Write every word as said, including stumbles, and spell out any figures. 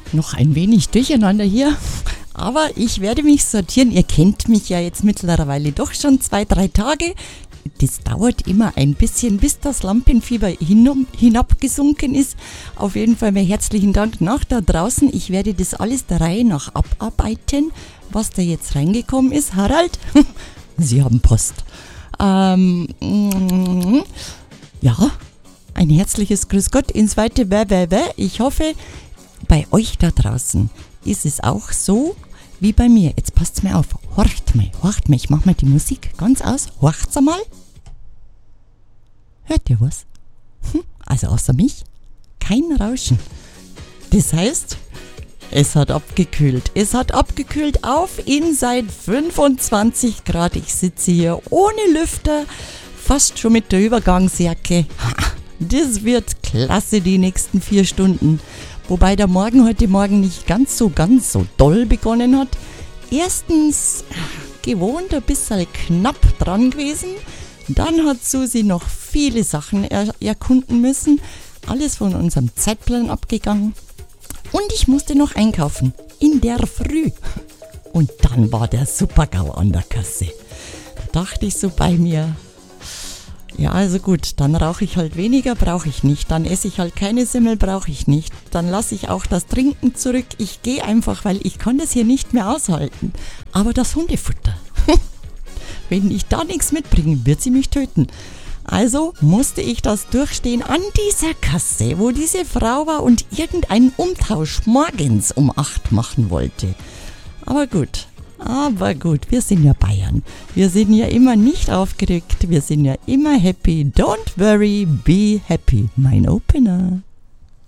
noch ein wenig durcheinander hier. Aber ich werde mich sortieren. Ihr kennt mich ja jetzt mittlerweile doch schon zwei, drei Tage. Das dauert immer ein bisschen, bis das Lampenfieber hin, hinabgesunken ist. Auf jeden Fall mal herzlichen Dank nach da draußen. Ich werde das alles der Reihe nach abarbeiten, was da jetzt reingekommen ist. Harald, Sie haben Post. Ähm, ja, ein herzliches Grüß Gott ins weite Bäh. Ich hoffe, bei euch da draußen ist es auch so wie bei mir. Jetzt passt's mir auf. Horcht mal, horcht mal. Ich mach mal die Musik ganz aus. Horcht's einmal. Hört ihr was? Hm, also außer mich kein Rauschen. Das heißt, es hat abgekühlt. Es hat abgekühlt auf Inside fünfundzwanzig Grad. Ich sitze hier ohne Lüfter, fast schon mit der Übergangsjacke. Das wird klasse die nächsten vier Stunden. Wobei der Morgen heute Morgen nicht ganz so, ganz so doll begonnen hat. Erstens gewohnt ein bisschen knapp dran gewesen. Dann hat Susi noch viele Sachen er- erkunden müssen. Alles von unserem Zeitplan abgegangen. Und ich musste noch einkaufen. In der Früh. Und dann war der Super-GAU an der Kasse. Da dachte ich so bei mir, ja, also gut, dann rauche ich halt weniger, brauche ich nicht. Dann esse ich halt keine Semmel, brauche ich nicht. Dann lasse ich auch das Trinken zurück. Ich gehe einfach, weil ich kann das hier nicht mehr aushalten. Aber das Hundefutter, wenn ich da nichts mitbringe, wird sie mich töten. Also musste ich das durchstehen an dieser Kasse, wo diese Frau war und irgendeinen Umtausch morgens um acht machen wollte. Aber gut. Aber gut, wir sind ja Bayern. Wir sind ja immer nicht aufgeregt. Wir sind ja immer happy. Don't worry, be happy. Mein Opener.